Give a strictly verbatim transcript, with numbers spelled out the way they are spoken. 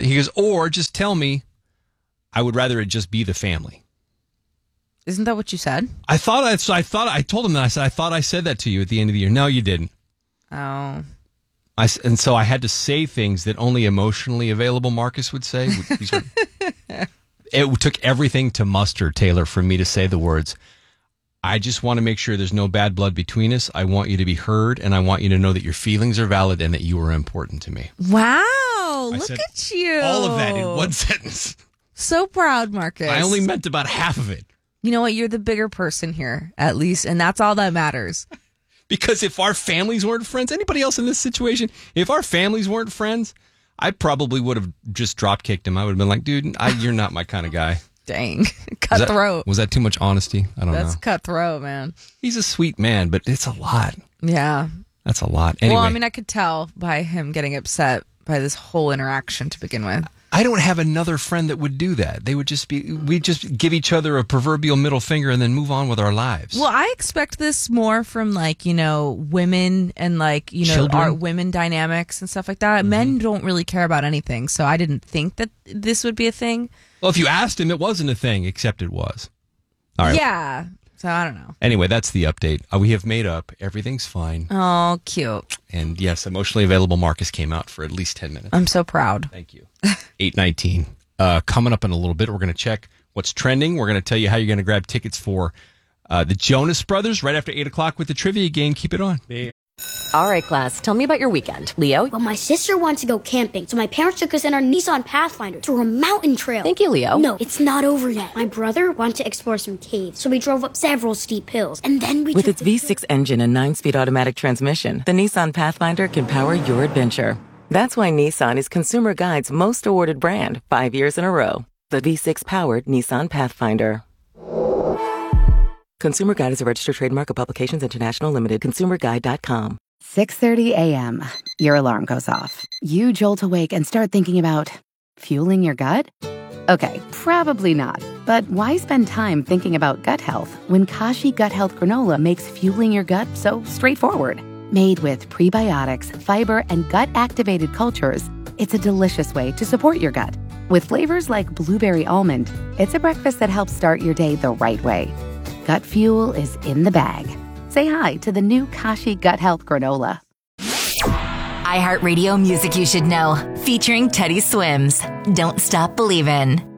he goes, or just tell me, I would rather it just be the family. Isn't that what you said? I thought I, so I thought I told him that. I said, I thought I said that to you at the end of the year. No, you didn't. Oh. I, and so I had to say things that only emotionally available Marcus would say. These were, it took everything to muster, Taylor, for me to say the words, I just want to make sure there's no bad blood between us. I want you to be heard, and I want you to know that your feelings are valid and that you are important to me. Wow. I look at you. All of that in one sentence. So proud, Marcus. I only meant about half of it. You know what? You're the bigger person here, at least, and that's all that matters. Because if our families weren't friends, anybody else in this situation, if our families weren't friends, I probably would have just drop kicked him. I would have been like, dude, I, you're not my kind of guy. Dang. Cutthroat. Was that, was that too much honesty? I don't That's know. That's cutthroat, man. He's a sweet man, but it's a lot. Yeah. That's a lot. Anyway. Well, I mean, I could tell by him getting upset by this whole interaction to begin with. I don't have another friend that would do that. They would just be, we just give each other a proverbial middle finger and then move on with our lives. Well, I expect this more from like, you know, women and like, you know, Children. our women dynamics and stuff like that. Mm-hmm. Men don't really care about anything. So I didn't think that this would be a thing. Well, if you asked him, it wasn't a thing, except it was. All right. Yeah. So I don't know. Anyway, that's the update. Uh, we have made up. Everything's fine. Oh, cute. And yes, emotionally available Marcus came out for at least ten minutes. I'm so proud. Thank you. eight nineteen. Uh, coming up in a little bit, we're going to check what's trending. We're going to tell you how you're going to grab tickets for uh, the Jonas Brothers right after eight o'clock with the trivia game. Keep it on. All right, class, tell me about your weekend. Leo? Well, my sister wanted to go camping, so my parents took us in our Nissan Pathfinder to a mountain trail. Thank you, Leo. No, it's not over yet. My brother wanted to explore some caves, so we drove up several steep hills, and then we With took its V six engine and nine-speed automatic transmission, the Nissan Pathfinder can power your adventure. That's why Nissan is Consumer Guide's most awarded brand five years in a row. The V six-powered Nissan Pathfinder. Consumer Guide is a registered trademark of Publications International Limited. consumer guide dot com. six thirty a.m. Your alarm goes off. You jolt awake and start thinking about fueling your gut? Okay, probably not. But why spend time thinking about gut health when Kashi Gut Health Granola makes fueling your gut so straightforward? Made with prebiotics, fiber, and gut-activated cultures, it's a delicious way to support your gut. With flavors like blueberry almond, it's a breakfast that helps start your day the right way. Gut fuel is in the bag. Say hi to the new Kashi Gut Health Granola. iHeartRadio Music You Should Know, featuring Teddy Swims. Don't Stop Believin'.